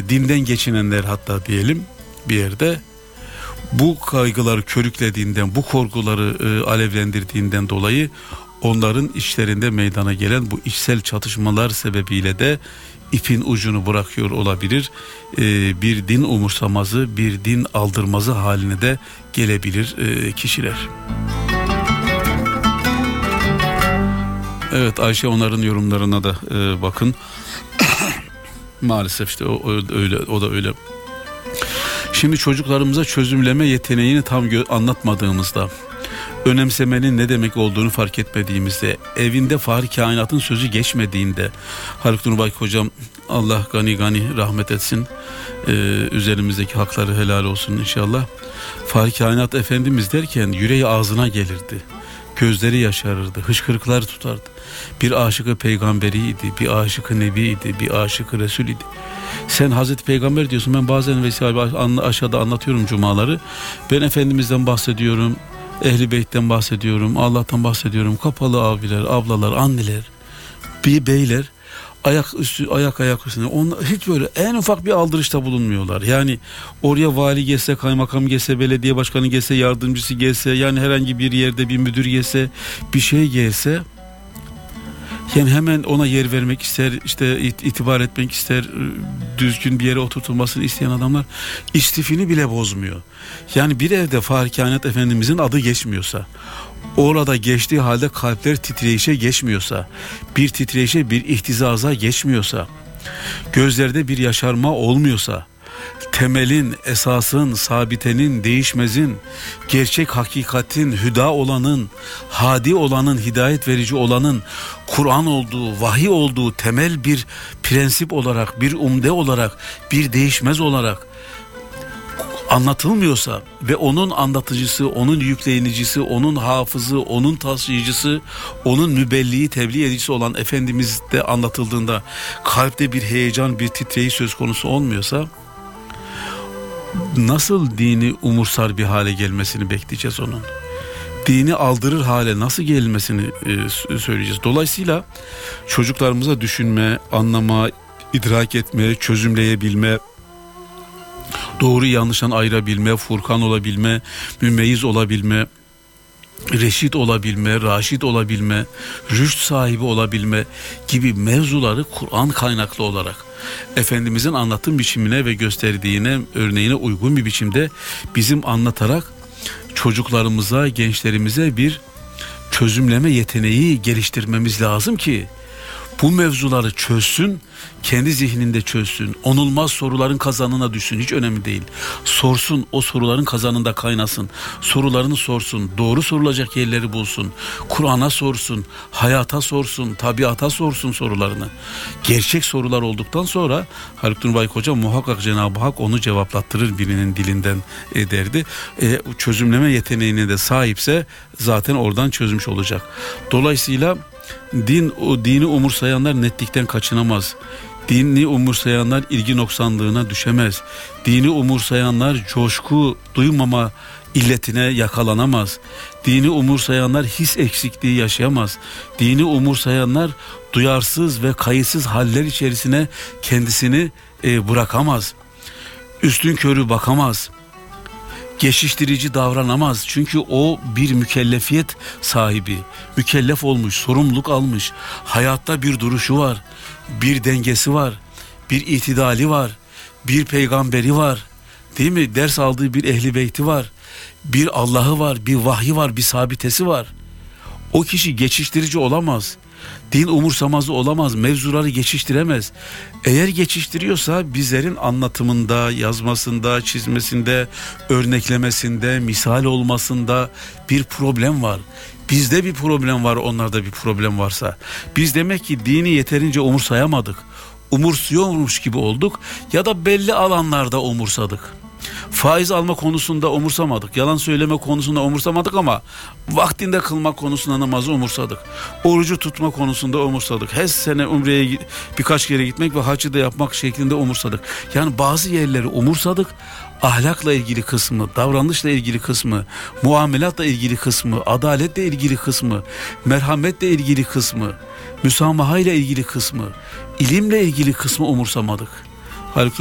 dinden geçinenler hatta diyelim bir yerde bu kaygıları körüklediğinden, bu korkuları alevlendirdiğinden dolayı onların içlerinde meydana gelen bu içsel çatışmalar sebebiyle de ipin ucunu bırakıyor olabilir. Bir din umursamazı, bir din aldırmazı haline de gelebilir kişiler. Evet, Ayşe onların yorumlarına da bakın. Maalesef işte o da öyle. Şimdi çocuklarımıza çözümleme yeteneğini tam anlatmadığımızda, önemsemenin ne demek olduğunu fark etmediğimizde, evinde Fahri Kainat'ın sözü geçmediğinde, Haluk Nurbayk hocam Allah gani gani rahmet etsin, üzerimizdeki hakları helal olsun inşallah. Fahri Kainat Efendimiz derken yüreği ağzına gelirdi, gözleri yaşarırdı, hıçkırıklar tutardı. Bir aşıkı peygamberiydi, bir aşıkı nebiydi, bir aşıkı resul idi. Sen Hazreti Peygamber diyorsun, ben bazen aşağıda anlatıyorum cumaları, ben Efendimiz'den bahsediyorum, Ehl-i Beyt'ten bahsediyorum, Allah'tan bahsediyorum, kapalı abiler, ablalar, anneler, beyler ayak üstüne hiç böyle en ufak bir aldırışta bulunmuyorlar. Yani oraya vali gelse, kaymakam gelse, belediye başkanı gelse, yardımcısı gelse, yani herhangi bir yerde bir müdür gelse, bir şey gelse, yani hemen ona yer vermek ister, işte itibar etmek ister, düzgün bir yere oturtulmasını isteyen adamlar istifini bile bozmuyor. Yani bir evde Fahri Kainat Efendimizin adı geçmiyorsa, orada geçtiği halde kalpler titreyişe geçmiyorsa, bir titreyişe, bir ihtizaza geçmiyorsa, gözlerde bir yaşarma olmuyorsa, temelin, esasın, sabitenin, değişmezin, gerçek hakikatin, hüda olanın, hadi olanın, hidayet verici olanın Kur'an olduğu, vahiy olduğu temel bir prensip olarak, bir umde olarak, bir değişmez olarak anlatılmıyorsa ve onun anlatıcısı, onun yükleyinicisi, onun hafızı, onun taşıyıcısı, onun mübelliği, tebliğ edicisi olan Efendimiz de anlatıldığında kalpte bir heyecan, bir titreyiş söz konusu olmuyorsa, nasıl dini umursar bir hale gelmesini bekleyeceğiz onun? Dini aldırır hale nasıl gelmesini söyleyeceğiz. Dolayısıyla çocuklarımıza düşünme, anlama, idrak etme, çözümleyebilme, doğru yanlıştan ayırabilme, Furkan olabilme, mümeyyiz olabilme, reşit olabilme, raşit olabilme, rüşt sahibi olabilme gibi mevzuları Kur'an kaynaklı olarak Efendimizin anlatım biçimine ve gösterdiğine, örneğine uygun bir biçimde bizim anlatarak çocuklarımıza, gençlerimize bir çözümleme yeteneği geliştirmemiz lazım ki bu mevzuları çözsün, kendi zihninde çözsün, onulmaz soruların kazanına düşsün, hiç önemli değil. Sorsun, o soruların kazanında kaynasın, sorularını sorsun, doğru sorulacak yerleri bulsun, Kur'an'a sorsun, hayata sorsun, tabiata sorsun sorularını. Gerçek sorular olduktan sonra Haluk Nurbayk Hoca muhakkak Cenab-ı Hak onu cevaplattırır birinin dilinden derdi. Çözümleme yeteneğine de sahipse zaten oradan çözmüş olacak. Dolayısıyla dini umursayanlar netlikten kaçınamaz. Dini umursayanlar ilgi noksanlığına düşemez. Dini umursayanlar coşku duymama illetine yakalanamaz. Dini umursayanlar his eksikliği yaşayamaz. Dini umursayanlar duyarsız ve kayıtsız haller içerisine kendisini bırakamaz. Üstünkörü bakamaz. Geçiştirici davranamaz. Çünkü o bir mükellefiyet sahibi. Mükellef olmuş, sorumluluk almış. Hayatta bir duruşu var, bir dengesi var, bir itidali var, bir peygamberi var. Değil mi? Ders aldığı bir ehli beyti var. Bir Allah'ı var, bir vahyi var, bir sabitesi var. O kişi geçiştirici olamaz. Din umursamazı olamaz, mevzuları geçiştiremez. Eğer geçiştiriyorsa bizlerin anlatımında, yazmasında, çizmesinde, örneklemesinde, misal olmasında bir problem var. Bizde bir problem var, onlarda bir problem varsa. Biz demek ki dini yeterince umursayamadık. Umursuyormuş gibi olduk ya da belli alanlarda umursadık. Faiz alma konusunda umursamadık, yalan söyleme konusunda umursamadık ama vaktinde kılmak konusunda namazı umursadık. Orucu tutma konusunda umursadık. Her sene umreye birkaç kere gitmek ve hacı da yapmak şeklinde umursadık. Yani bazı yerleri umursadık. Ahlakla ilgili kısmı, davranışla ilgili kısmı, muamelatla ilgili kısmı, adaletle ilgili kısmı, merhametle ilgili kısmı, müsamahayla ilgili kısmı, ilimle ilgili kısmı umursamadık. Haluk